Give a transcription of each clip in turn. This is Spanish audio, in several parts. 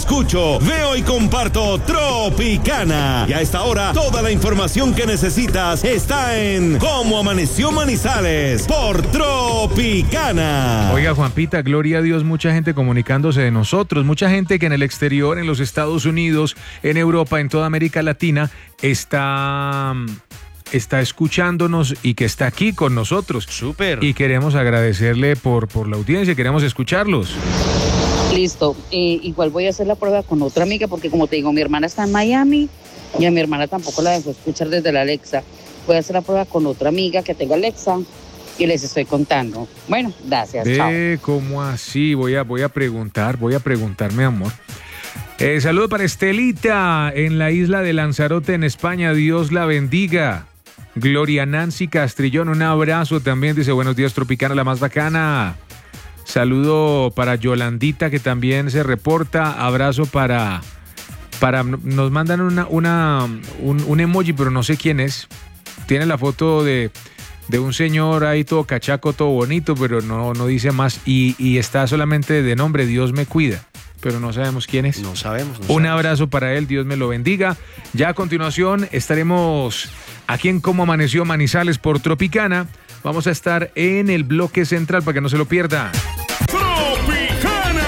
escucho, veo y comparto Tropicana. Y a esta hora, toda la información que necesitas está en Cómo Amaneció Manizales por Tropicana. Oiga, Juanpita, gloria a Dios, mucha gente comunicándose de nosotros, mucha gente que en el exterior, en los Estados Unidos, en Europa, en toda América Latina, está escuchándonos y que está aquí con nosotros. Súper. Y queremos agradecerle por la audiencia, queremos escucharlos. Listo. Igual voy a hacer la prueba con otra amiga porque, como te digo, mi hermana está en Miami y a mi hermana tampoco la dejó escuchar desde la Alexa. Voy a hacer la prueba con otra amiga que tenga Alexa y les estoy contando. Bueno, gracias. Chao. ¿Cómo así? Voy a preguntar, mi amor. Saludo para Estelita en la isla de Lanzarote, en España. Dios la bendiga. Gloria Nancy Castrillón, un abrazo también. Dice, buenos días, Tropicana, la más bacana. Saludo para Yolandita, que también se reporta. Abrazo para nos mandan un emoji, pero no sé quién es. Tiene la foto de un señor ahí todo cachaco, todo bonito, pero no dice más. Y está solamente de nombre, Dios me cuida. Pero no sabemos quién es. No sabemos. Un abrazo para él, Dios me lo bendiga. Ya a continuación estaremos aquí en Cómo Amaneció Manizales por Tropicana. Vamos a estar en el bloque central para que no se lo pierda. ¡Tropicana!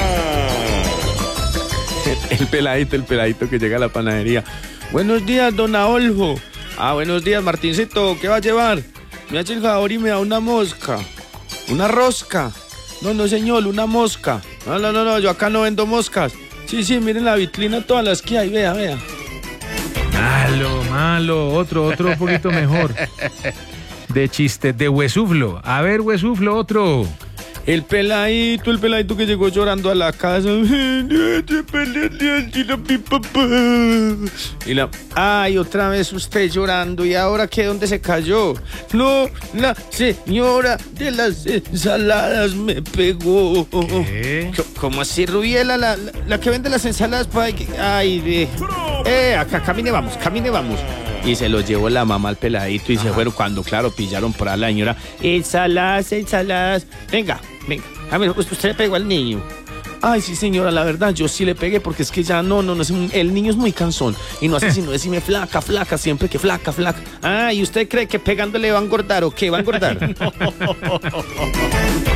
El peladito que llega a la panadería. Buenos días, don Aoljo. Buenos días, Martincito. ¿Qué va a llevar? Me hace el favor y me da una mosca. Una rosca. No, señor, una mosca. No, yo acá no vendo moscas. Sí, miren la vitrina, todas las que hay, vea. Malo, otro un poquito mejor. De chiste, de Huesuflo. A ver, Huesuflo, otro. El peladito que llegó llorando a la casa. Ay, otra vez usted llorando. ¿Y ahora qué? ¿Dónde se cayó? No, la señora de las ensaladas me pegó. ¿Qué? ¿Cómo así, Rubiela? La que vende las ensaladas. Ay, acá, camine, vamos. Y se lo llevó la mamá al peladito y se fueron cuando, claro, pillaron por ahí la señora. Ensaladas. Venga. A ver, usted le pegó al niño. Ay, sí, señora, la verdad, yo sí le pegué porque es que ya no, el niño es muy cansón y no hace sino decirme flaca, siempre que flaca. ¿Y usted cree que pegándole va a engordar o qué va a engordar?